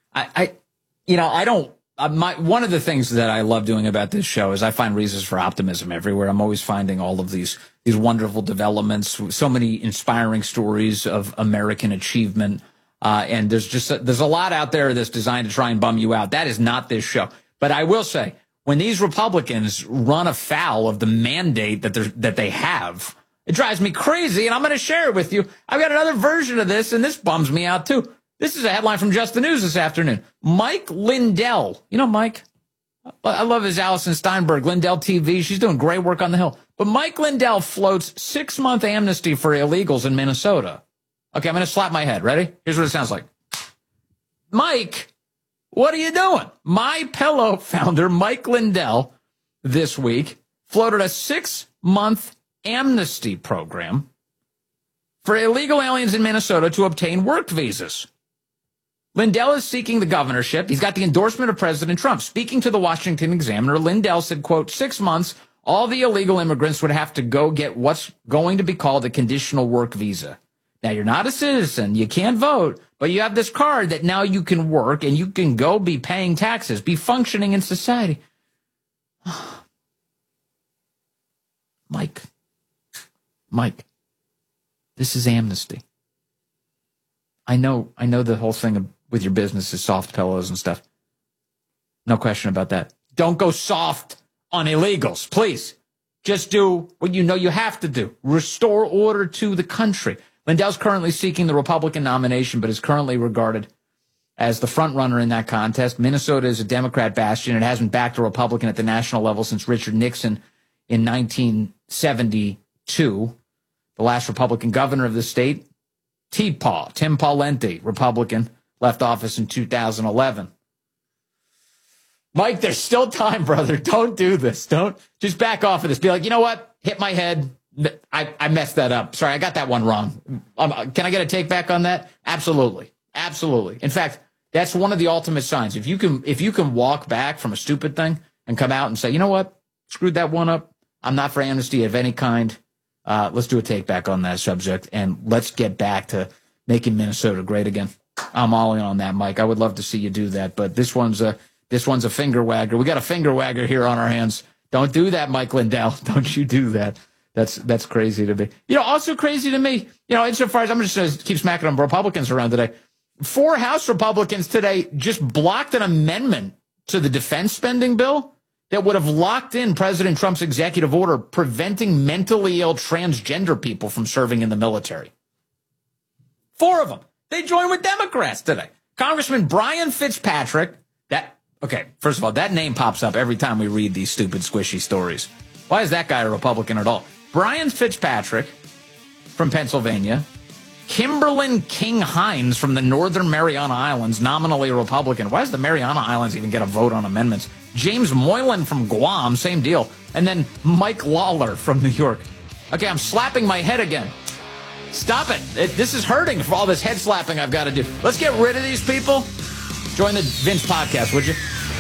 I don't. One of the things that I love doing about this show is I find reasons for optimism everywhere. I'm always finding all of these wonderful developments, so many inspiring stories of American achievement. And there's a lot out there that's designed to try and bum you out. That is not this show. But I will say, when these Republicans run afoul of the mandate that they have, it drives me crazy. And I'm going to share it with you. I've got another version of this, and this bums me out too. This is a headline from Just the News this afternoon. Mike Lindell. You know Mike? I love his Allison Steinberg, Lindell TV. She's doing great work on the Hill. But Mike Lindell floats 6-month amnesty for illegals in Minnesota. Okay, I'm going to slap my head. Ready? Here's what it sounds like. Mike, what are you doing? My Pillow founder, Mike Lindell, this week floated a 6-month amnesty program for illegal aliens in Minnesota to obtain work visas. Lindell is seeking the governorship. He's got the endorsement of President Trump. Speaking to the Washington Examiner, Lindell said, quote, 6 months, all the illegal immigrants would have to go get what's going to be called a conditional work visa. Now, you're not a citizen. You can't vote, but you have this card that now you can work and you can go be paying taxes, be functioning in society. Mike, this is amnesty. I know the whole thing with your business is soft pillows and stuff. No question about that. Don't go soft on illegals, please. Just do what you know you have to do. Restore order to the country. Lindell's currently seeking the Republican nomination, but is currently regarded as the front runner in that contest. Minnesota is a Democrat bastion. It hasn't backed a Republican at the national level since Richard Nixon in 1972. The last Republican governor of the state, Tim Pawlenty, Republican, left office in 2011. Mike, there's still time, brother. Don't do this. Don't just back off of this. Be like, you know what? Hit my head. I messed that up. Sorry, I got that one wrong. Can I get a take back on that? Absolutely. Absolutely. In fact, that's one of the ultimate signs. If you can walk back from a stupid thing and come out and say, you know what? Screwed that one up. I'm not for amnesty of any kind. Let's do a take back on that subject, and let's get back to making Minnesota great again. I'm all in on that, Mike. I would love to see you do that, but this one's a finger wagger. We got a finger wagger here on our hands. Don't do that, Mike Lindell. Don't you do that. That's crazy to me. Also crazy to me, insofar as I'm just going to keep smacking on Republicans around today. 4 House Republicans today just blocked an amendment to the defense spending bill that would have locked in President Trump's executive order preventing mentally ill transgender people from serving in the military. 4 of them. They joined with Democrats today. Congressman Brian Fitzpatrick, first of all, that name pops up every time we read these stupid, squishy stories. Why is that guy a Republican at all? Brian Fitzpatrick from Pennsylvania. Kimberlyn King Hines from the Northern Mariana Islands, nominally a Republican. Why does the Mariana Islands even get a vote on amendments? James Moylan from Guam, same deal. And then Mike Lawler from New York. Okay, I'm slapping my head again. Stop it. This is hurting for all this head slapping I've got to do. Let's get rid of these people. Join the Vince podcast, would you?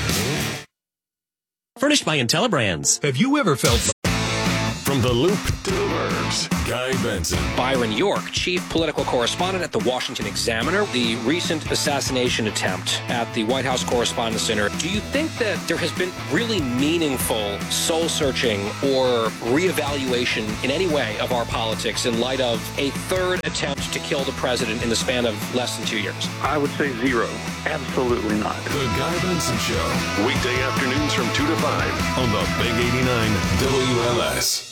Furnished by IntelliBrands. Have you ever felt... From the loop to the verbs, Guy Benson. Byron York, chief political correspondent at the Washington Examiner. The recent assassination attempt at the White House Correspondents' Center. Do you think that there has been really meaningful soul-searching or reevaluation in any way of our politics in light of a third attempt to kill the president in the span of less than 2 years? I would say 0. Absolutely not. The Guy Benson Show. Weekday afternoons from 2 to 5 on the Big 89 WLS.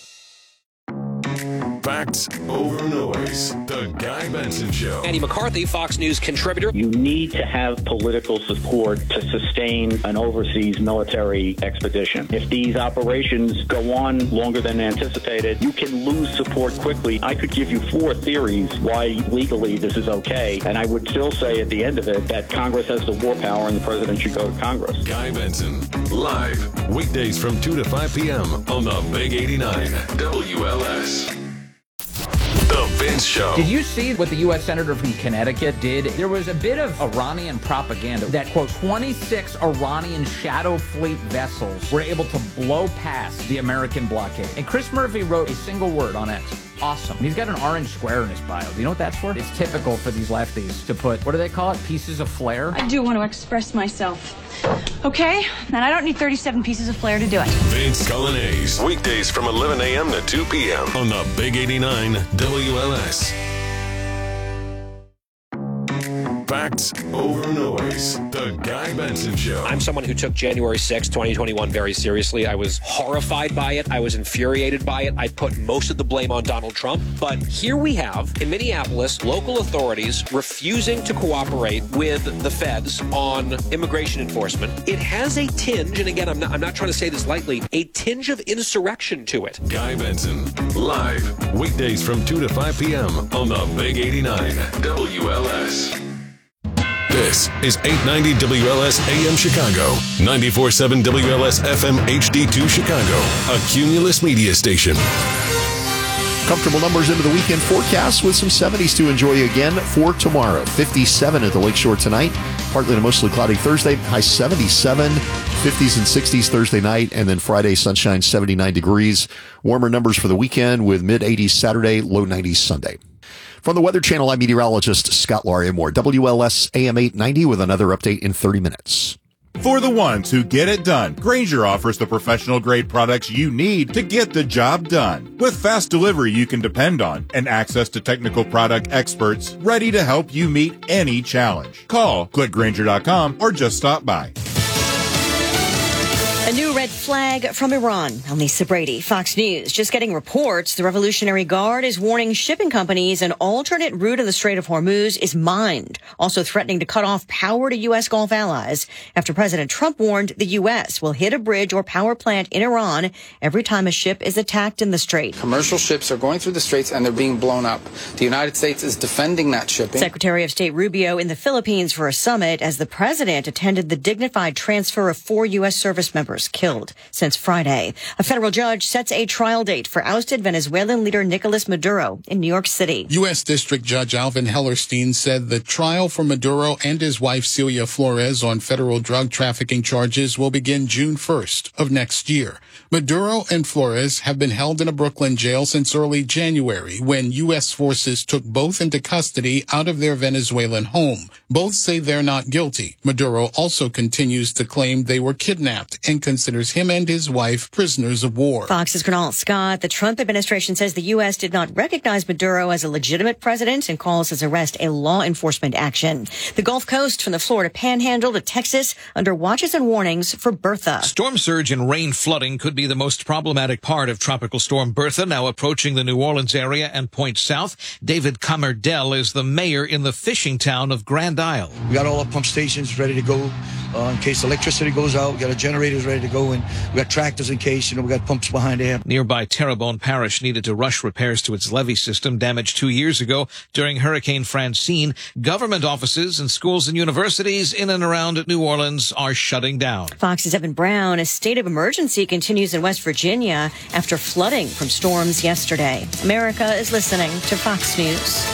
Facts over noise. The Guy Benson Show. Andy McCarthy, Fox News contributor. You need to have political support to sustain an overseas military expedition. If these operations go on longer than anticipated, you can lose support quickly. I could give you 4 theories why legally this is okay, and I would still say at the end of it that Congress has the war power and the president should go to Congress. Guy Benson, live, weekdays from 2 to 5 p.m. on the Big 89 WLS. The Vince Show. Did you see what the U.S. Senator from Connecticut did? There was a bit of Iranian propaganda that, quote, 26 Iranian shadow fleet vessels were able to blow past the American blockade. And Chris Murphy wrote a single word on X. awesome. And he's got an orange square in his bio. Do you know what that's for? It's typical for these lefties to put, what do they call it? Pieces of flair? I do want to express myself. Okay? And I don't need 37 pieces of flair to do it. Vince Colonnese. Weekdays from 11 a.m. to 2 p.m. on the Big 89 WLS. Facts over noise. The Guy Benson Show. I'm someone who took January 6, 2021 very seriously. I was horrified by it. I was infuriated by it. I put most of the blame on Donald Trump. But here we have, in Minneapolis, local authorities refusing to cooperate with the feds on immigration enforcement. It has a tinge, and again, I'm not trying to say this lightly, a tinge of insurrection to it. Guy Benson, live, weekdays from 2 to 5 p.m. on the Big 89 WLS. This is 890 WLS AM Chicago, 94.7 WLS FM HD2 Chicago, a Cumulus media station. Comfortable numbers into the weekend forecast with some 70s to enjoy again for tomorrow. 57 at the Lakeshore tonight, partly to mostly cloudy Thursday, high 77, 50s and 60s Thursday night, and then Friday, sunshine, 79 degrees. Warmer numbers for the weekend with mid-80s Saturday, low 90s Sunday. From the Weather Channel, I'm meteorologist Scott Larimore. WLS AM 890 with another update in 30 minutes. For the ones who get it done, Grainger offers the professional-grade products you need to get the job done. With fast delivery you can depend on and access to technical product experts ready to help you meet any challenge. Call, click Grainger.com, or just stop by. A new red flag from Iran. I'm Lisa Brady, Fox News. Just getting reports the Revolutionary Guard is warning shipping companies an alternate route in the Strait of Hormuz is mined, also threatening to cut off power to U.S. Gulf allies after President Trump warned the U.S. will hit a bridge or power plant in Iran every time a ship is attacked in the Strait. Commercial ships are going through the Straits and they're being blown up. The United States is defending that shipping. Secretary of State Rubio in the Philippines for a summit as the president attended the dignified transfer of 4 U.S. service members killed since Friday. A federal judge sets a trial date for ousted Venezuelan leader Nicolas Maduro in New York City. U.S. District Judge Alvin Hellerstein said the trial for Maduro and his wife Celia Flores on federal drug trafficking charges will begin June 1st of next year. Maduro and Flores have been held in a Brooklyn jail since early January when U.S. forces took both into custody out of their Venezuelan home. Both say they're not guilty. Maduro also continues to claim they were kidnapped and considers him and his wife prisoners of war. Fox's Gernal Scott. The Trump administration says the U.S. did not recognize Maduro as a legitimate president and calls his arrest a law enforcement action. The Gulf Coast from the Florida Panhandle to Texas under watches and warnings for Bertha. Storm surge and rain flooding could be the most problematic part of Tropical Storm Bertha, now approaching the New Orleans area and points south. David Comerdell is the mayor in the fishing town of Grand Isle. We got all our pump stations ready to go in case electricity goes out. We got our generators ready to go, and we got tractors in case, we got pumps behind there. Nearby Terrebonne Parish needed to rush repairs to its levee system damaged 2 years ago during Hurricane Francine. Government offices and schools and universities in and around New Orleans are shutting down. Fox's Evan Brown. A state of emergency continues in West Virginia after flooding from storms yesterday. America is listening to Fox News.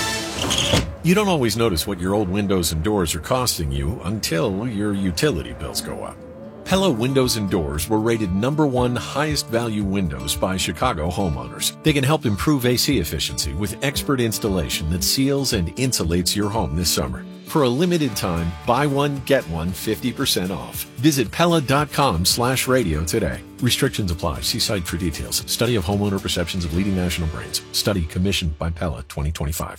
You don't always notice what your old windows and doors are costing you until your utility bills go up. Pella Windows and Doors were rated #1 highest value windows by Chicago homeowners. They can help improve AC efficiency with expert installation that seals and insulates your home this summer. For a limited time, buy one, get one 50% off. Visit Pella.com/radio today. Restrictions apply. See site for details. Study of homeowner perceptions of leading national brands. Study commissioned by Pella 2025.